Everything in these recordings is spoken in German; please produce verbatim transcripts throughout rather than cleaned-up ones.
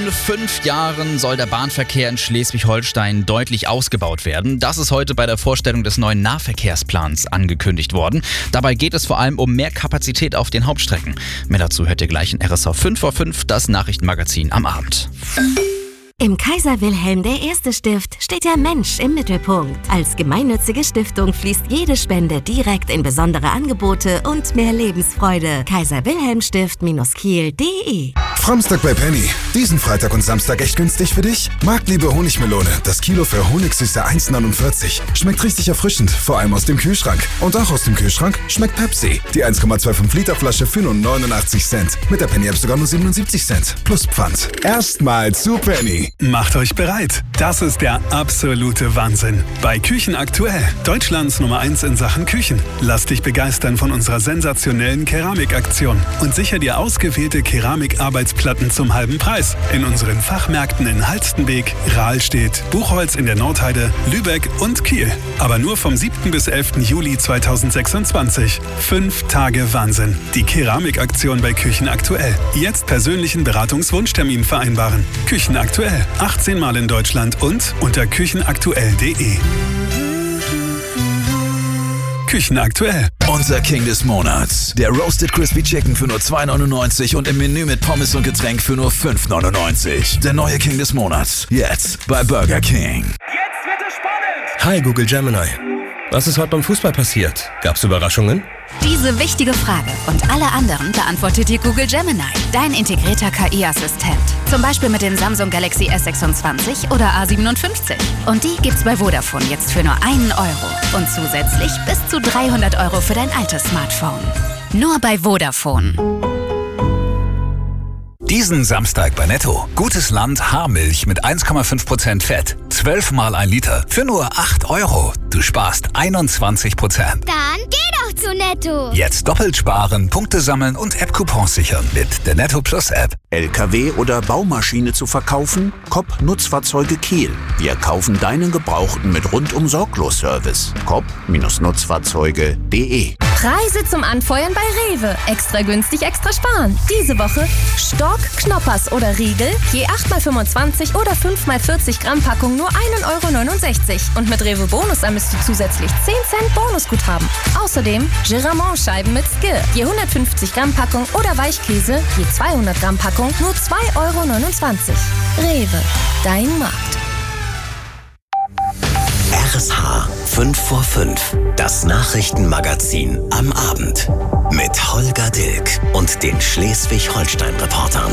fünf Jahren soll der Bahnverkehr in Schleswig-Holstein deutlich ausgebaut werden. Das ist heute bei der Vorstellung des neuen Nahverkehrsplans angekündigt worden. Dabei geht es vor allem um mehr Kapazität auf den Hauptstrecken. Mehr dazu hört ihr gleich in R S V fünf vor fünf, das Nachrichtenmagazin am Abend. Im Kaiser Wilhelm der Erste Stift steht der Mensch im Mittelpunkt. Als gemeinnützige Stiftung fließt jede Spende direkt in besondere Angebote und mehr Lebensfreude. kaiser wilhelm stift kiel punkt de Framstag bei Penny. Diesen Freitag und Samstag echt günstig für dich? Marktliebe Honigmelone. Das Kilo für Honigsüße eins neunundvierzig. Schmeckt richtig erfrischend, vor allem aus dem Kühlschrank. Und auch aus dem Kühlschrank schmeckt Pepsi. Die eins Komma fünfundzwanzig Liter Flasche für nur neunundachtzig Cent. Mit der Penny App sogar nur siebenundsiebzig Cent. Plus Pfand. Erstmal zu Penny. Macht euch bereit. Das ist der absolute Wahnsinn. Bei Küchen aktuell. Deutschlands Nummer eins in Sachen Küchen. Lass dich begeistern von unserer sensationellen Keramikaktion und sicher dir ausgewählte Keramikarbeitsplatten zum halben Preis. In unseren Fachmärkten in Halstenbek, Rahlstedt, Buchholz in der Nordheide, Lübeck und Kiel. Aber nur vom siebten bis elften Juli zweitausendsechsundzwanzig. Fünf Tage Wahnsinn. Die Keramikaktion bei Küchen aktuell. Jetzt persönlichen Beratungswunschtermin vereinbaren. Küchen aktuell. achtzehn Mal in Deutschland und unter küchenaktuell punkt de. Küchen aktuell. Unser King des Monats. Der Roasted Crispy Chicken für nur zwei neunundneunzig und im Menü mit Pommes und Getränk für nur fünf neunundneunzig. Der neue King des Monats. Jetzt bei Burger King. Jetzt wird es spannend. Hi Google Gemini. Was ist heute beim Fußball passiert? Gab's Überraschungen? Diese wichtige Frage und alle anderen beantwortet dir Google Gemini, dein integrierter K I-Assistent. Zum Beispiel mit dem Samsung Galaxy S sechsundzwanzig oder A siebenundfünfzig. Und die gibt's bei Vodafone jetzt für nur einen Euro. Und zusätzlich bis zu dreihundert Euro für dein altes Smartphone. Nur bei Vodafone. Diesen Samstag bei Netto. Gutes Land Haarmilch mit eins Komma fünf Prozent Fett. zwölf Mal ein Liter für nur acht Euro. Du sparst einundzwanzig Prozent. Dann geh doch zu Netto. Jetzt doppelt sparen, Punkte sammeln und App-Coupons sichern mit der Netto Plus App. L K W oder Baumaschine zu verkaufen? Kopp Nutzfahrzeuge Kiel. Wir kaufen deinen Gebrauchten mit rundum Sorglos-Service. kopp Nutzfahrzeuge punkt de. Preise zum Anfeuern bei Rewe. Extra günstig, extra sparen. Diese Woche Stork, Knoppers oder Riegel, je acht mal fünfundzwanzig oder fünf mal vierzig Gramm Packung nur ein Euro neunundsechzig. Und mit Rewe Bonus ermisst du zusätzlich zehn Cent Bonusguthaben. Außerdem Giramont-Scheiben mit Skill, je hundertfünfzig Gramm Packung oder Weichkäse, je zweihundert Gramm Packung nur zwei Euro neunundzwanzig. Rewe, dein Markt. R S H fünf vor fünf, das Nachrichtenmagazin am Abend mit Holger Dilk und den Schleswig-Holstein-Reportern.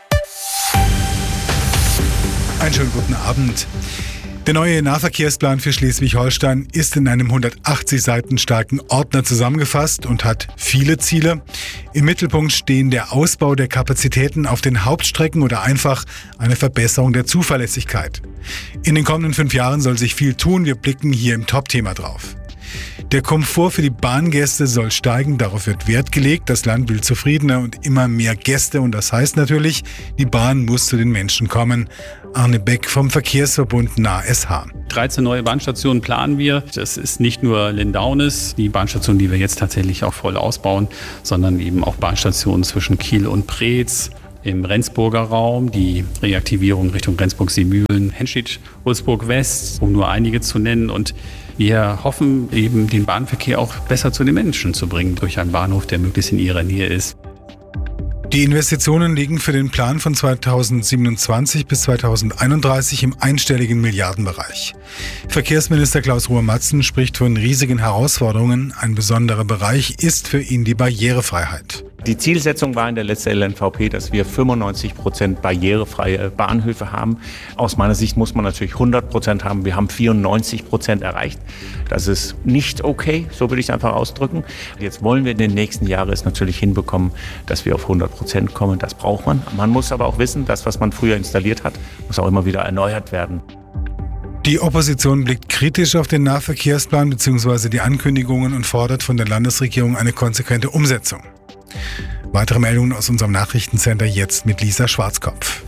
Einen schönen guten Abend. Der neue Nahverkehrsplan für Schleswig-Holstein ist in einem hundertachtzig Seiten starken Ordner zusammengefasst und hat viele Ziele. Im Mittelpunkt stehen der Ausbau der Kapazitäten auf den Hauptstrecken oder einfach eine Verbesserung der Zuverlässigkeit. In den kommenden fünf Jahren soll sich viel tun. Wir blicken hier im Top-Thema drauf. Der Komfort für die Bahngäste soll steigen, darauf wird Wert gelegt. Das Land will zufriedene und immer mehr Gäste und das heißt natürlich, die Bahn muss zu den Menschen kommen. Arne Beck vom Verkehrsverbund N A S H. dreizehn neue Bahnstationen planen wir. Das ist nicht nur Lindaunis, die Bahnstation, die wir jetzt tatsächlich auch voll ausbauen, sondern eben auch Bahnstationen zwischen Kiel und Preetz. Im Rendsburger Raum, die Reaktivierung Richtung Rendsburg-Seemühlen, Henstedt, Ulzburg West, um nur einige zu nennen. Und wir hoffen eben, den Bahnverkehr auch besser zu den Menschen zu bringen, durch einen Bahnhof, der möglichst in ihrer Nähe ist. Die Investitionen liegen für den Plan von zweitausendsiebenundzwanzig bis zweitausendeinunddreißig im einstelligen Milliardenbereich. Verkehrsminister Klaus Ruhr-Matzen spricht von riesigen Herausforderungen. Ein besonderer Bereich ist für ihn die Barrierefreiheit. Die Zielsetzung war in der letzten L N V P, dass wir fünfundneunzig Prozent barrierefreie Bahnhöfe haben. Aus meiner Sicht muss man natürlich hundert Prozent haben. Wir haben vierundneunzig Prozent erreicht. Das ist nicht okay, so würde ich es einfach ausdrücken. Jetzt wollen wir in den nächsten Jahren es natürlich hinbekommen, dass wir auf hundert Prozent kommen. Das braucht man. Man muss aber auch wissen, das, was man früher installiert hat, muss auch immer wieder erneuert werden. Die Opposition blickt kritisch auf den Nahverkehrsplan bzw. die Ankündigungen und fordert von der Landesregierung eine konsequente Umsetzung. Weitere Meldungen aus unserem Nachrichtencenter jetzt mit Lisa Schwarzkopf.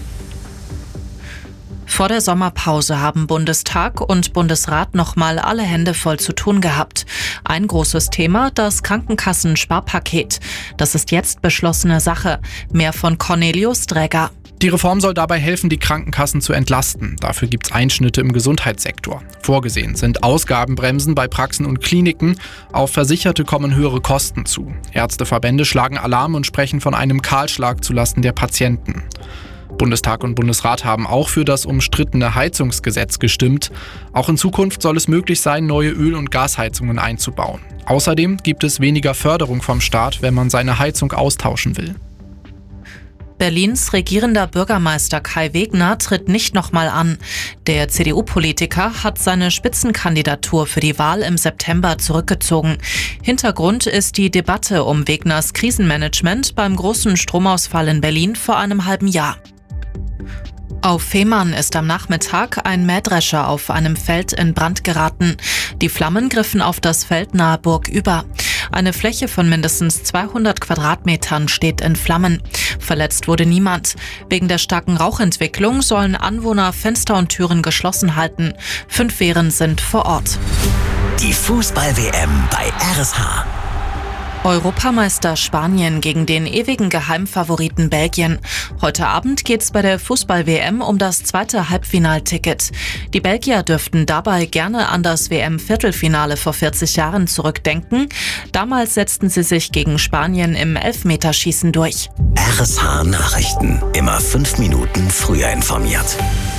Vor der Sommerpause haben Bundestag und Bundesrat nochmal alle Hände voll zu tun gehabt. Ein großes Thema, das Krankenkassen-Sparpaket. Das ist jetzt beschlossene Sache. Mehr von Cornelius Dräger. Die Reform soll dabei helfen, die Krankenkassen zu entlasten. Dafür gibt es Einschnitte im Gesundheitssektor. Vorgesehen sind Ausgabenbremsen bei Praxen und Kliniken. Auf Versicherte kommen höhere Kosten zu. Ärzteverbände schlagen Alarm und sprechen von einem Kahlschlag zulasten der Patienten. Bundestag und Bundesrat haben auch für das umstrittene Heizungsgesetz gestimmt. Auch in Zukunft soll es möglich sein, neue Öl- und Gasheizungen einzubauen. Außerdem gibt es weniger Förderung vom Staat, wenn man seine Heizung austauschen will. Berlins regierender Bürgermeister Kai Wegner tritt nicht nochmal an. Der C D U-Politiker hat seine Spitzenkandidatur für die Wahl im September zurückgezogen. Hintergrund ist die Debatte um Wegners Krisenmanagement beim großen Stromausfall in Berlin vor einem halben Jahr. Auf Fehmarn ist am Nachmittag ein Mähdrescher auf einem Feld in Brand geraten. Die Flammen griffen auf das Feld nahe Burg über. Eine Fläche von mindestens zweihundert Quadratmetern steht in Flammen. Verletzt wurde niemand. Wegen der starken Rauchentwicklung sollen Anwohner Fenster und Türen geschlossen halten. Fünf Wehren sind vor Ort. Die Fußball-W M bei R S H. Europameister Spanien gegen den ewigen Geheimfavoriten Belgien. Heute Abend geht's bei der Fußball-W M um das zweite Halbfinalticket. Die Belgier dürften dabei gerne an das W M-Viertelfinale vor vierzig Jahren zurückdenken. Damals setzten sie sich gegen Spanien im Elfmeterschießen durch. R S H Nachrichten. Immer fünf Minuten früher informiert.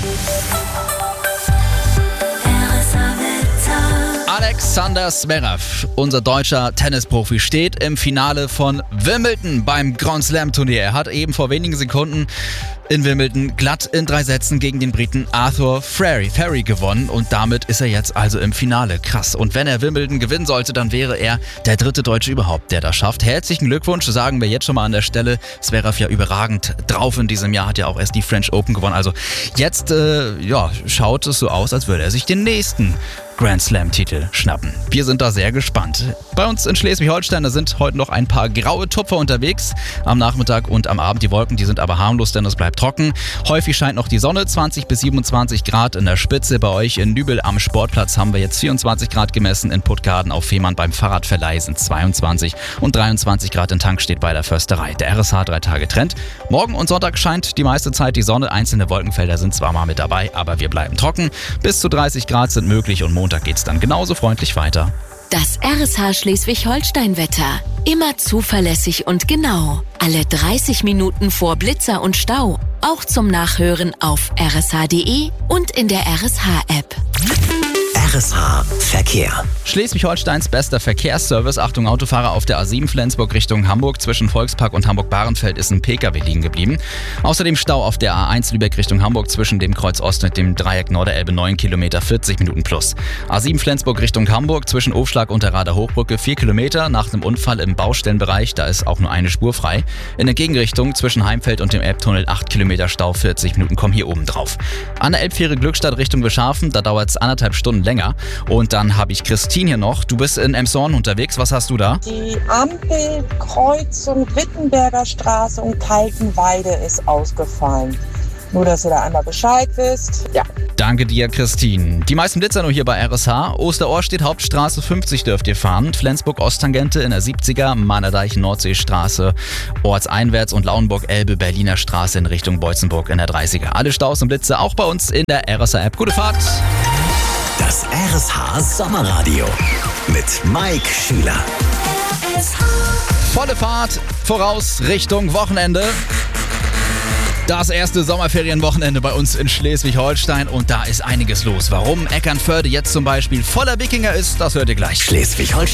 Alexander Zverev, unser deutscher Tennisprofi, steht im Finale von Wimbledon beim Grand Slam Turnier. Er hat eben vor wenigen Sekunden in Wimbledon glatt in drei Sätzen gegen den Briten Arthur Ferry, Ferry gewonnen und damit ist er jetzt also im Finale. Krass. Und wenn er Wimbledon gewinnen sollte, dann wäre er der dritte Deutsche überhaupt, der das schafft. Herzlichen Glückwunsch, sagen wir jetzt schon mal an der Stelle. Zverev ja überragend drauf in diesem Jahr, hat ja auch erst die French Open gewonnen. Also jetzt äh, ja, schaut es so aus, als würde er sich den nächsten Grand Slam-Titel schnappen. Wir sind da sehr gespannt. Bei uns in Schleswig-Holstein, da sind heute noch ein paar graue Tupfer unterwegs. Am Nachmittag und am Abend die Wolken, die sind aber harmlos, denn es bleibt trocken. Häufig scheint noch die Sonne, zwanzig bis siebenundzwanzig Grad in der Spitze. Bei euch in Nübel am Sportplatz haben wir jetzt vierundzwanzig Grad gemessen. In Puttgarden auf Fehmarn beim Fahrradverleih sind zweiundzwanzig und dreiundzwanzig Grad in Tankstedt bei der Försterei. Der R S H drei Tage Trend. Morgen und Sonntag scheint die meiste Zeit die Sonne. Einzelne Wolkenfelder sind zwar mal mit dabei, aber wir bleiben trocken. Bis zu dreißig Grad sind möglich und Montag geht's dann genauso freundlich weiter. Das R S H Schleswig-Holstein-Wetter. Immer zuverlässig und genau. Alle dreißig Minuten vor Blitzer und Stau. Auch zum Nachhören auf r s h punkt d e und in der R S H-App. R S H Verkehr. Schleswig-Holsteins bester Verkehrsservice. Achtung, Autofahrer auf der A sieben Flensburg Richtung Hamburg. Zwischen Volkspark und Hamburg-Bahrenfeld ist ein Pkw liegen geblieben. Außerdem Stau auf der A eins Lübeck Richtung Hamburg zwischen dem Kreuz Ost und dem Dreieck Norderelbe neun Kilometer, vierzig Minuten plus. A sieben Flensburg Richtung Hamburg zwischen Ofschlag und der Rader Hochbrücke vier Kilometer. Nach einem Unfall im Baustellenbereich, da ist auch nur eine Spur frei. In der Gegenrichtung zwischen Heimfeld und dem Elbtunnel acht Kilometer Stau, vierzig Minuten kommen hier oben drauf. An der Elbfähre Glückstadt Richtung Bescharfen, da dauert es anderthalb Stunden länger. Und dann habe ich Christine hier noch. Du bist in Emshorn unterwegs. Was hast du da? Die Ampelkreuzung Wittenberger Straße und Kaltenweide ist ausgefallen. Nur, dass ihr da einmal Bescheid wisst. Ja. Danke dir, Christine. Die meisten Blitzer nur hier bei R S H. Osterohrstedt Hauptstraße fünfzig dürft ihr fahren. Flensburg Osttangente in der siebziger. Mahnerdeich Nordseestraße ortseinwärts und Lauenburg-Elbe Berliner Straße in Richtung Beutzenburg in der dreißiger. Alle Staus und Blitze auch bei uns in der R S H-App. Gute Fahrt! Das R S H Sommerradio mit Mike Schüler. Volle Fahrt voraus Richtung Wochenende. Das erste Sommerferienwochenende bei uns in Schleswig-Holstein und da ist einiges los. Warum Eckernförde jetzt zum Beispiel voller Wikinger ist, das hört ihr gleich. Schleswig-Holstein.